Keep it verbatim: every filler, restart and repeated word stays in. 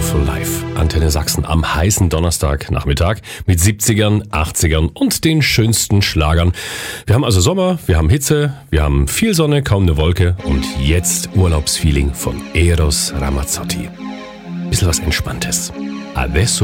Beautiful Life. Antenne Sachsen am heißen Donnerstagnachmittag mit siebzigern, achtzigern und den schönsten Schlagern. Wir haben also Sommer, wir haben Hitze, wir haben viel Sonne, kaum eine Wolke und jetzt Urlaubsfeeling von Eros Ramazzotti. Bisschen was Entspanntes. Adesso